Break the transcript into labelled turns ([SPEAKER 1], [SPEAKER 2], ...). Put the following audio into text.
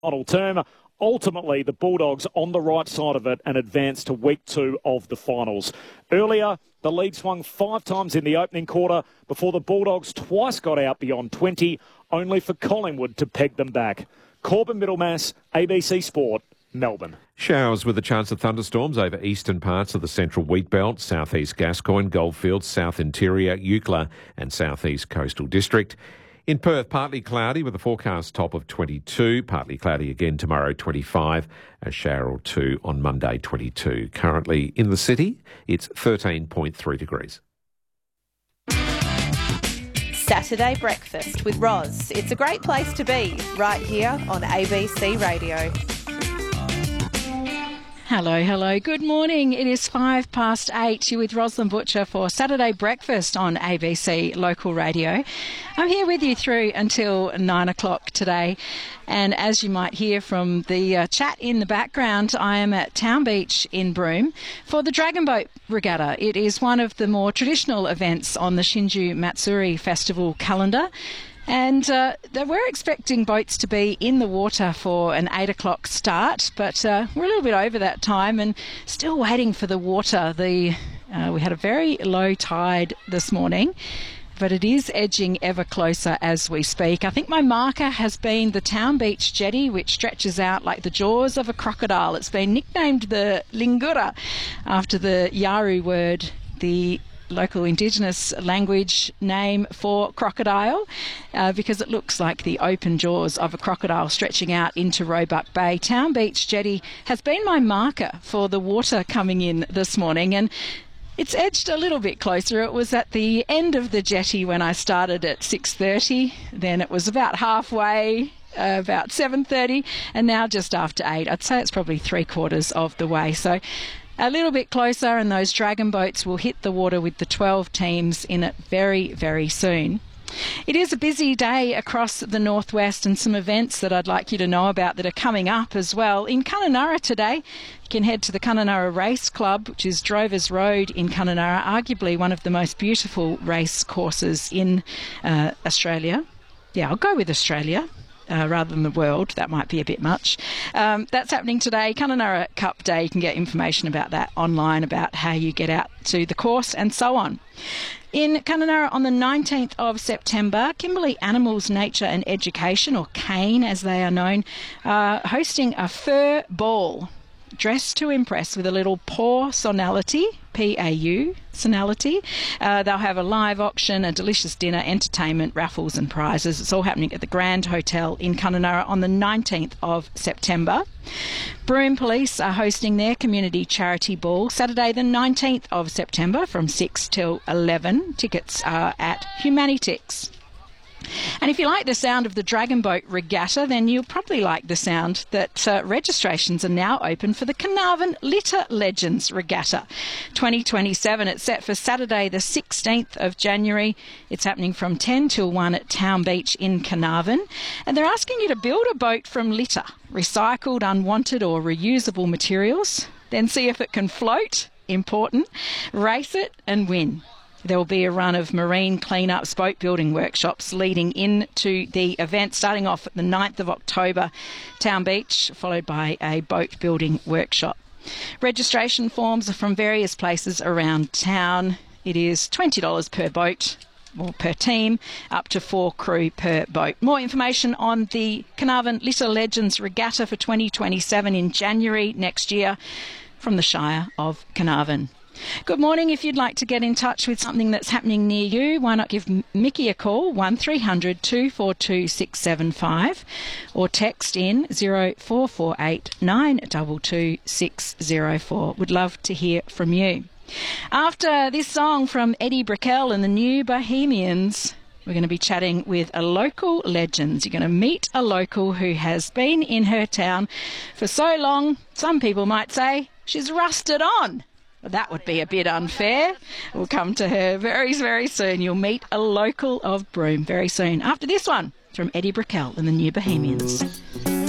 [SPEAKER 1] final term. Ultimately, the Bulldogs on the right side of it and advanced to week 2 of the finals. Earlier, the lead swung 5 times in the opening quarter before the Bulldogs twice got out beyond 20, only for Collingwood to peg them back. Corbin Middlemass, ABC Sport, Melbourne.
[SPEAKER 2] Showers with a chance of thunderstorms over eastern parts of the central wheat belt, southeast Gascoyne, Goldfields, south interior, Eucla and southeast coastal district. In Perth, partly cloudy with a forecast top of 22. Partly cloudy again tomorrow, 25. A shower or two on Monday, 22. Currently in the city, it's 13.3 degrees.
[SPEAKER 3] Saturday breakfast with Roz. It's a great place to be, right here on ABC Radio.
[SPEAKER 4] Hello. Good morning. It is 8:05. You're with Rosalind Butcher for Saturday breakfast on ABC Local Radio. I'm here with you through until 9 o'clock today. And as you might hear from the chat in the background, I am at Town Beach in Broome for the Dragon Boat Regatta. It is one of the more traditional events on the Shinju Matsuri Festival calendar. And they were expecting boats to be in the water for an 8 o'clock start, but we're a little bit over that time and still waiting for the water. We had a very low tide this morning, but it is edging ever closer as we speak. I think my marker has been the Town Beach Jetty, which stretches out like the jaws of a crocodile. It's been nicknamed the Lingura after the Yaru word, the local Indigenous language name for crocodile, because it looks like the open jaws of a crocodile stretching out into Roebuck Bay. Town Beach Jetty has been my marker for the water coming in this morning, and it's edged a little bit closer. It was at the end of the jetty when I started at 6:30, then it was about halfway, about 7:30, and now just after 8. I'd say it's probably 3/4 of the way. So a little bit closer, and those dragon boats will hit the water with the 12 teams in it very, very soon. It is a busy day across the northwest, and some events that I'd like you to know about that are coming up as well. In Kununurra today, you can head to the Kununurra Race Club, which is Drovers Road in Kununurra, arguably one of the most beautiful race courses in Australia. Yeah, I'll go with Australia. Rather than the world. That might be a bit much. That's happening today, Kununurra Cup Day. You can get information about that online, about how you get out to the course and so on. In Kununurra on the 19th of September, Kimberley Animals, Nature and Education, or CANE as they are known, hosting a fur ball. Dressed to impress with a little paw sonality, P-A-U, sonality. They'll have a live auction, a delicious dinner, entertainment, raffles and prizes. It's all happening at the Grand Hotel in Kununurra on the 19th of September. Broome Police are hosting their community charity ball Saturday the 19th of September from 6 till 11. Tickets are at Humanitix. And if you like the sound of the Dragon Boat Regatta, then you'll probably like the sound that registrations are now open for the Carnarvon Litter Legends Regatta 2027. It's set for Saturday the 16th of January. It's happening from 10 till 1 at Town Beach in Carnarvon. And they're asking you to build a boat from litter, recycled, unwanted or reusable materials, then see if it can float, important, race it and win. There will be a run of marine cleanups, boat building workshops leading into the event, starting off at the 9th of October, Town Beach, followed by a boat building workshop. Registration forms are from various places around town. It is $20 per boat or per team, up to 4 crew per boat. More information on the Carnarvon Litter Legends Regatta for 2027 in January next year from the Shire of Carnarvon. Good morning. If you'd like to get in touch with something that's happening near you, why not give Mickey a call, 1300 242 675, or text in 0448 922 604. Would love to hear from you. After this song from Eddie Brickell and the New Bohemians, we're going to be chatting with a local legend. You're going to meet a local who has been in her town for so long, some people might say she's rusted on. Well, that would be a bit unfair. We'll come to her very, very soon. You'll meet a local of Broome very soon. After this one, from Eddie Brickell and the New Bohemians.